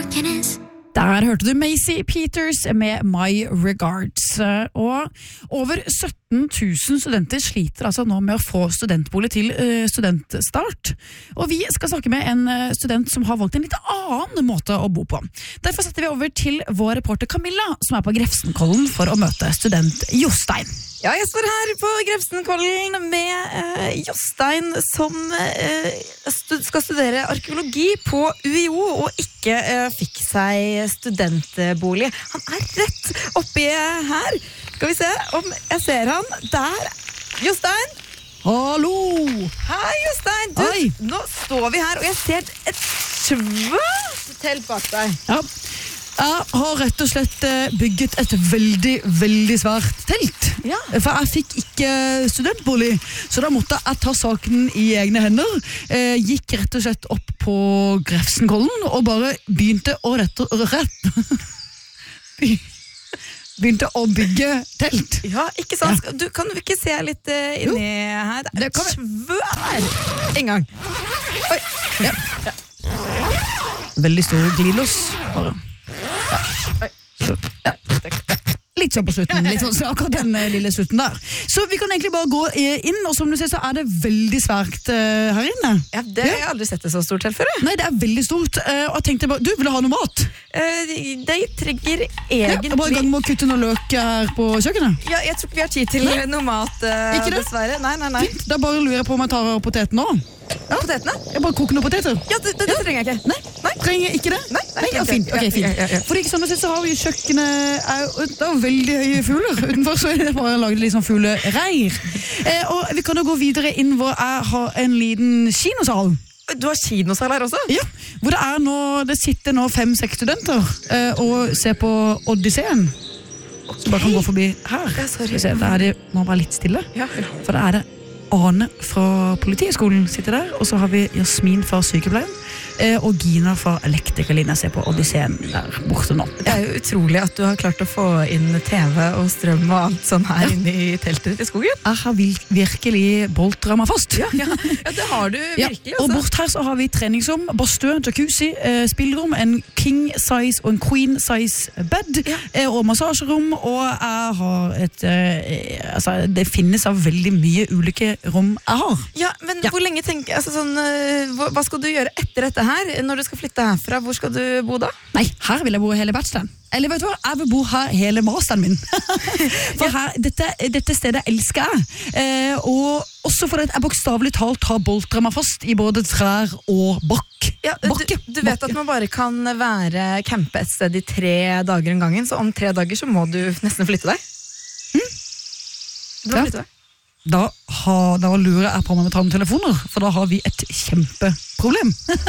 Der hørte du Macy Peters med My Regards. Og over 17 000 studenter sliter altså nå med å få studentbolig til studentstart. Og vi skal snakke med en student som har valgt en litt annen måte å bo på. Derfor setter vi over til vår reporter Camilla, som på Grefsenkollen for å møte student Jostein. Ja, jeg står her på Grefsenkollen med Jostein, som skal studere arkeologi på UiO og ikke fikk seg studentbolig. Han rett oppi her. Skal vi se om jeg ser han. Der. Jostein! Hallo! Hei, Jostein! Du, Hei. nå står vi her, og jeg ser et svært telt bak deg. Ja. Jeg har rett og slett bygget et veldig, veldig svært telt. Ja. For jeg fikk ikke studentbolig, så da måtte jeg ta saken i egne hender. Gikk rett og slett opp på Grefsenkollen og bare begynte å begynte å bygge telt. Ja, ikke sant? Ja. Kan du ikke se litt inni her? Det er svær inngang. Oi. Ja. Veldig stor glidelås, bare. Ja. Litt sånn på slutten, litt sånn akkurat den lille slutten der. Så vi kan egentlig bare gå inn, og som du ser så det veldig svært her inne. Ja, det har jeg aldri sett det så stort helt før. Nei, det veldig stort, og jeg tenkte bare, du vil ha noe mat? Det trenger egentlig... Ja, bare i gang med å kutte noe løk her på kjøkkenet. Ja, jeg tror ikke vi har tid til noe mat, dessverre. Nei. Fint, da bare lurer jeg på om jeg tar poteten nå. Ja. Potetene? Jeg bare koker noen poteter. Ja, det trenger jeg ikke. Nei? Trenger ikke det? Nei, ja, fint. Ok, fint. Ja. For ikke sånn å si, så har vi kjøkkenet, det veldig høye fugler utenfor, så det bare laget litt sånn fuglereir. Og vi kan jo gå videre inn hvor jeg har en liten kinosal. Du har kinosal her også? Ja, hvor det sitter nå 5-6 studenter og ser på Odysseen. Så bare kan gå forbi her. Ja, sorry. Da det må være litt stille. Ja. For da det Ane fra politiskolen sitter der, og så har vi Jasmin fra sykepleien, og Gina fra elektrikerlinja ser på Odysseen der borte nå. Det jo utrolig at du har klart å få inn TV og strøm og alt sånn her inne i teltet ditt i skogen. Jeg har virkelig boltret meg fast. Ja, det har du virkelig. Og bort her så har vi treningsrom, badstue, jacuzzi, spillerom, en king size og en queen size bed, og massasjerom, og jeg har det finnes av veldig mye ulike rom jeg har. Ja, men hvor lenge hva skal du gjøre etter dette her, når du skal flytte herfra? Hvor skal du bo da? Nei, her vil jeg bo hele bacheloren. Eller vet du hva, jeg vil bo her hele masteren min. For her, dette stedet elsker jeg. Og også fordi jeg bokstavelig talt har boltret meg fast i både trær og bakke. Ja, du vet at man bare kan campe et sted i 3 dager en gangen, så om 3 dager så må du nesten flytte deg. Du må flytte deg. Da lurer jeg på om jeg må ta med telefoner, for da har vi et kjempeproblem.